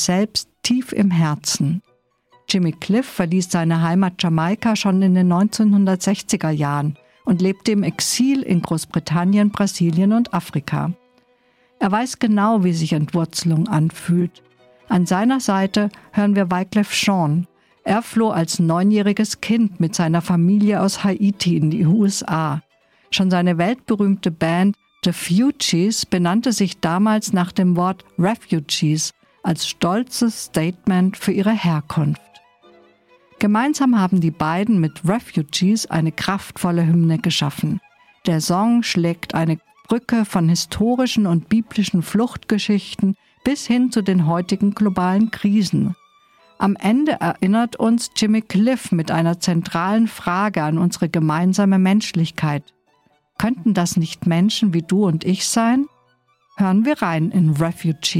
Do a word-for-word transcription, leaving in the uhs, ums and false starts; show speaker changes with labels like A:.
A: selbst tief im Herzen. Jimmy Cliff verließ seine Heimat Jamaika schon in den neunzehnhundertsechziger Jahren und lebte im Exil in Großbritannien, Brasilien und Afrika. Er weiß genau, wie sich Entwurzelung anfühlt. An seiner Seite hören wir Wyclef Jean. Er floh als neunjähriges Kind mit seiner Familie aus Haiti in die U S A. Schon seine weltberühmte Band The Fugees benannte sich damals nach dem Wort Refugees als stolzes Statement für ihre Herkunft. Gemeinsam haben die beiden mit Refugees eine kraftvolle Hymne geschaffen. Der Song schlägt eine Brücke von historischen und biblischen Fluchtgeschichten bis hin zu den heutigen globalen Krisen. Am Ende erinnert uns Jimmy Cliff mit einer zentralen Frage an unsere gemeinsame Menschlichkeit. Könnten das nicht Menschen wie du und ich sein? Hören wir rein in Refugee.